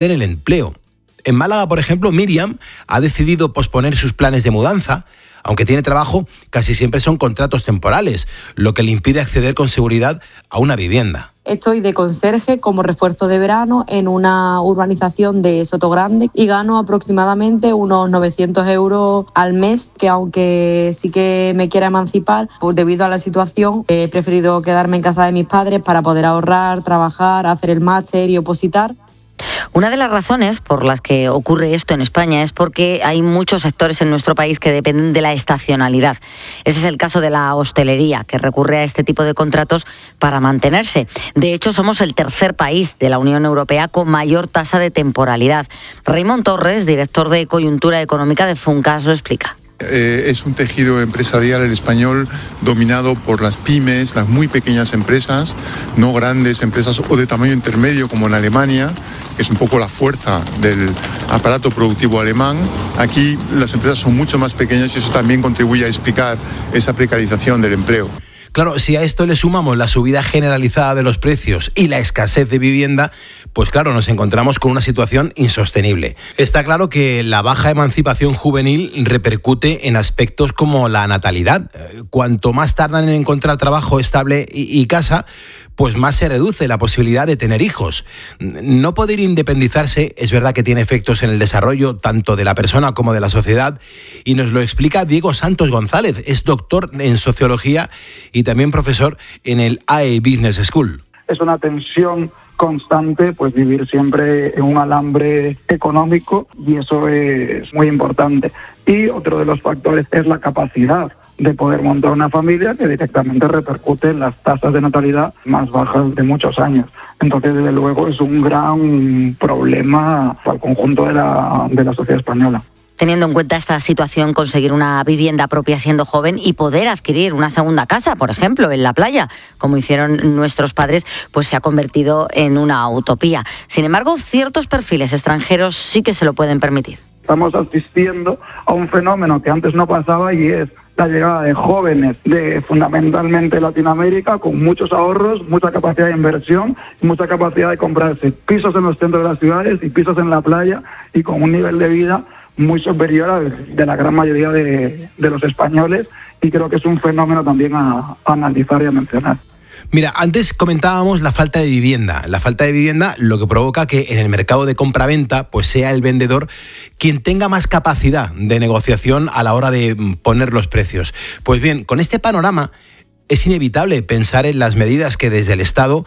en el empleo. En Málaga, por ejemplo, Miriam ha decidido posponer sus planes de mudanza. Aunque tiene trabajo, casi siempre son contratos temporales, lo que le impide acceder con seguridad a una vivienda. Estoy de conserje como refuerzo de verano en una urbanización de Sotogrande y gano aproximadamente unos 900 euros al mes, que aunque sí que me quiera emancipar, pues debido a la situación he preferido quedarme en casa de mis padres para poder ahorrar, trabajar, hacer el máster y opositar. Una de las razones por las que ocurre esto en España es porque hay muchos sectores en nuestro país que dependen de la estacionalidad. Ese es el caso de la hostelería, que recurre a este tipo de contratos para mantenerse. De hecho, somos el tercer país de la Unión Europea con mayor tasa de temporalidad. Raymond Torres, director de Coyuntura Económica de Funcas, lo explica. Es un tejido empresarial el español dominado por las pymes, las muy pequeñas empresas, no grandes empresas o de tamaño intermedio como en Alemania, que es un poco la fuerza del aparato productivo alemán. Aquí las empresas son mucho más pequeñas y eso también contribuye a explicar esa precarización del empleo. Claro, si a esto le sumamos la subida generalizada de los precios y la escasez de vivienda, pues claro, nos encontramos con una situación insostenible. Está claro que la baja emancipación juvenil repercute en aspectos como la natalidad. Cuanto más tardan en encontrar trabajo estable y casa, pues más se reduce la posibilidad de tener hijos. No poder independizarse es verdad que tiene efectos en el desarrollo tanto de la persona como de la sociedad, y nos lo explica Diego Santos González. Es doctor en sociología y también profesor en el AE Business School. Es una tensión constante, pues vivir siempre en un alambre económico, y eso es muy importante. Y otro de los factores es la capacidad de poder montar una familia, que directamente repercute en las tasas de natalidad más bajas de muchos años. Entonces, desde luego, es un gran problema para el conjunto de la sociedad española. Teniendo en cuenta esta situación, conseguir una vivienda propia siendo joven y poder adquirir una segunda casa, por ejemplo, en la playa, como hicieron nuestros padres, pues se ha convertido en una utopía. Sin embargo, ciertos perfiles extranjeros sí que se lo pueden permitir. Estamos asistiendo a un fenómeno que antes no pasaba, y es la llegada de jóvenes de fundamentalmente Latinoamérica con muchos ahorros, mucha capacidad de inversión y mucha capacidad de comprarse pisos en los centros de las ciudades y pisos en la playa, y con un nivel de vida muy superior al de la gran mayoría de los españoles, y creo que es un fenómeno también a analizar y a mencionar. Mira, antes comentábamos la falta de vivienda. La falta de vivienda lo que provoca que en el mercado de compra-venta pues sea el vendedor quien tenga más capacidad de negociación a la hora de poner los precios. Pues bien, con este panorama es inevitable pensar en las medidas que desde el Estado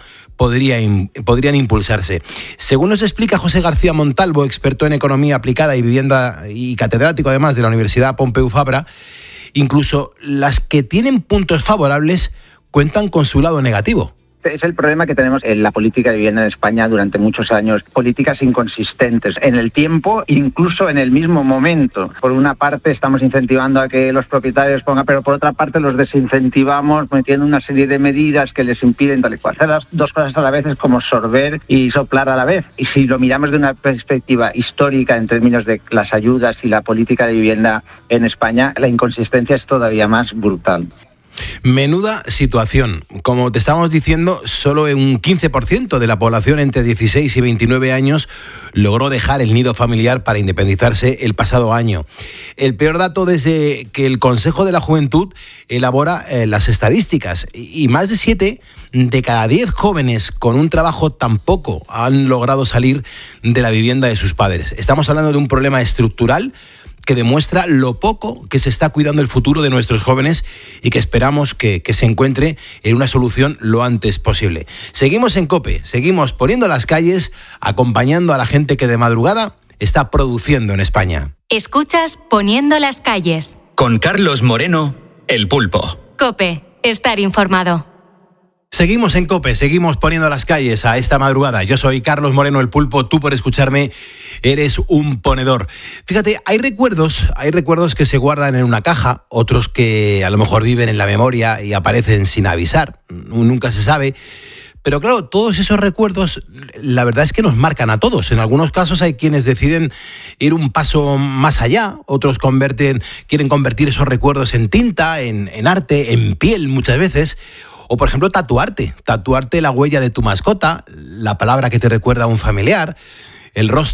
podrían impulsarse. Según nos explica José García Montalvo, experto en economía aplicada y vivienda y catedrático además de la Universidad Pompeu Fabra, incluso las que tienen puntos favorables cuentan con su lado negativo. Es el problema que tenemos en la política de vivienda en España durante muchos años. Políticas inconsistentes en el tiempo, incluso en el mismo momento. Por una parte estamos incentivando a que los propietarios pongan, pero por otra parte los desincentivamos metiendo una serie de medidas que les impiden tal y cual. Hacer las dos cosas a la vez es como sorber y soplar a la vez. Y si lo miramos de una perspectiva histórica en términos de las ayudas y la política de vivienda en España, la inconsistencia es todavía más brutal. Menuda situación. Como te estábamos diciendo, solo un 15% de la población entre 16 y 29 años logró dejar el nido familiar para independizarse el pasado año. El peor dato desde que el Consejo de la Juventud elabora las estadísticas. Y más de 7 de cada 10 jóvenes con un trabajo tampoco han logrado salir de la vivienda de sus padres. Estamos hablando de un problema estructural que demuestra lo poco que se está cuidando el futuro de nuestros jóvenes y que esperamos que se encuentre en una solución lo antes posible. Seguimos en COPE, seguimos poniendo las calles, acompañando a la gente que de madrugada está produciendo en España. Escuchas Poniendo las calles. Con Carlos Moreno, El Pulpo. COPE, estar informado. Seguimos en COPE, seguimos poniendo las calles a esta madrugada. Yo soy Carlos Moreno, El Pulpo. Tú, por escucharme, eres un ponedor. Fíjate, hay recuerdos que se guardan en una caja, otros que a lo mejor viven en la memoria y aparecen sin avisar. Nunca se sabe. Pero claro, todos esos recuerdos, la verdad es que nos marcan a todos. En algunos casos hay quienes deciden ir un paso más allá, otros quieren convertir esos recuerdos en tinta, en arte, en piel muchas veces. O, por ejemplo, tatuarte la huella de tu mascota, la palabra que te recuerda a un familiar. el rostro